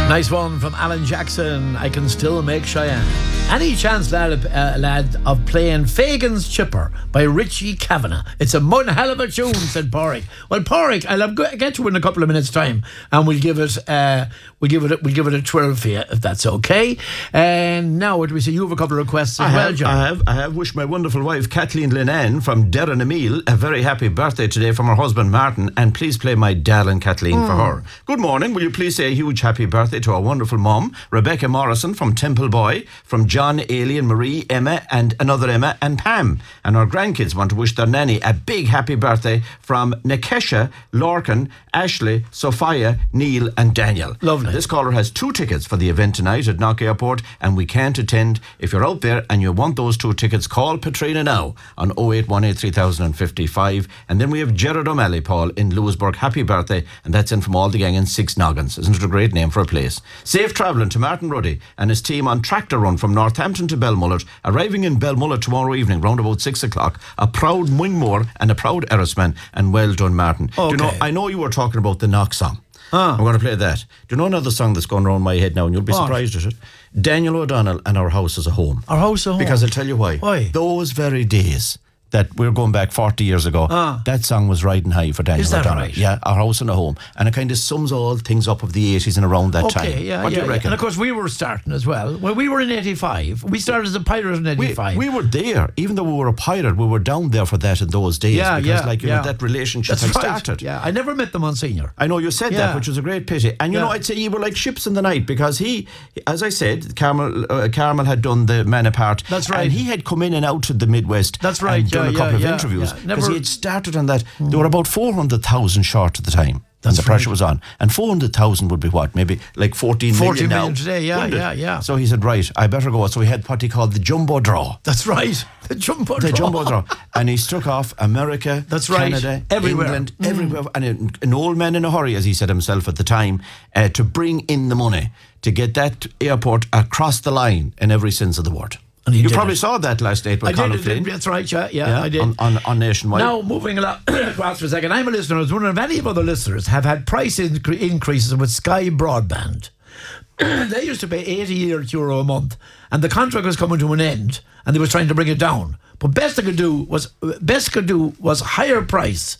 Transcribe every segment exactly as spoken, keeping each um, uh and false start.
Nice one from Alan Jackson. I can still make Cheyenne. Any chance, lad, uh, lad, of playing Fagan's Chipper by Richie Kavanagh? It's a one hell of a tune, said Porrick. Well, Porrick, I'll have, get to it in a couple of minutes' time, and we'll give it, uh, we'll give it, we'll give it a twirl for you, if that's okay. And now, what do we say? You have a couple of requests as I well, have, John. I have, I have wished my wonderful wife Kathleen Linnane from Derren Emile a very happy birthday today from her husband Martin, and please play my darling Kathleen mm. for her. Good morning. Will you please say a huge happy birthday to our wonderful mum, Rebecca Morrison from Temple Boy, from John, Alien, Marie, Emma, and another Emma, and Pam. And our grandkids want to wish their nanny a big happy birthday from Nikesha, Lorcan, Ashley, Sophia, Neil, and Daniel. Lovely. This caller has two tickets for the event tonight at Knock Airport, and we can't attend. If you're out there and you want those two tickets, call Patrina now on oh eight one eight three thousand fifty-five. And then we have Gerard O'Malley, Paul, in Lewisburg. Happy birthday, and that's in from all the gang in Six Noggins. Isn't it a great name for a place? Safe travelling to Martin Ruddy and his team on Tractor Run from Northampton to Belmullet, arriving in Belmullet tomorrow evening round about six o'clock. A proud Wingmore and a proud Errisman, and well done, Martin. Okay. Do you know, I know you were talking about the Knock song. Ah. I'm going to play that. Do you know another song that's going around my head now, and you'll be What? surprised at it? Daniel O'Donnell and Our House is a Home. Our House is a Home. Because I'll tell you why. Why? Those very days that we're going back forty years ago, Ah. that song was riding high for Daniel Is that O'Donnell. right? Yeah, Our House and a Home. And it kind of sums all things up of the eighties and around that time. Okay, yeah, What yeah, do you reckon? yeah. And of course, we were starting as well. Well, we were in eighty-five. We started as a pirate in We, eighty-five. we were there, even though we were a pirate, we were down there for that in those days. Yeah, because yeah, like you yeah. know, that relationship That's had right. started. Yeah, I never met the Monsignor. I know you said Yeah. that, which was a great pity. And you Yeah. know, I'd say you were like ships in the night, because he, as I said, Carmel, uh, Carmel had done the Man Apart. That's right. And he had come in and out to the Midwest. That's right, And done yeah, a couple yeah, of yeah, interviews. yeah. Because Never- he had started on that. There were about four hundred thousand short at the time. That's and the pressure right. was on. And four hundred thousand would be what? Maybe like fourteen million fourteen now. million today, yeah, wouldn't it? yeah, yeah. So he said, right, I better go. So he had what he called the jumbo draw. That's right. The jumbo The draw. jumbo draw. And he struck off America, That's right. Canada, Everywhere. England, Mm. everywhere. And an, an old man in a hurry, as he said himself at the time, uh, to bring in the money to get that airport across the line in every sense of the word. And he You did probably it. saw that last night with I Colin did, Flynn. did, that's right, yeah, yeah, Yeah, I did. on, on, on Nationwide. Now, moving along, across for a second, I'm a listener. I was wondering if any of other listeners have had price incre- increases with Sky Broadband. They used to pay eighty euro a month, and the contract was coming to an end, and they was trying to bring it down. But best they could do was best could do was higher price.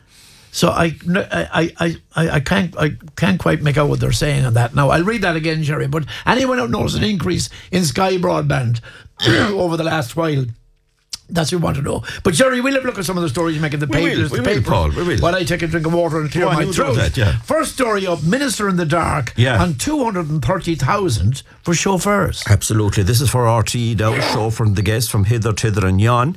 So I, I, I, I, I can't I can't quite make out what they're saying on that. Now I'll read that again, Jerry. But anyone who knows an increase in Sky Broadband over the last while, that's what we want to know. But Jerry, we'll have a look at some of the stories you make in the We will, papers. we the will, papers, Paul, we will. While I take a drink of water and clear Go on, my you do throat. that, yeah. First story up: Minister in the dark Yeah. on two hundred and thirty thousand for chauffeurs. Absolutely. This is for R T E now, chauffeur and the guest from hither, tither and yon.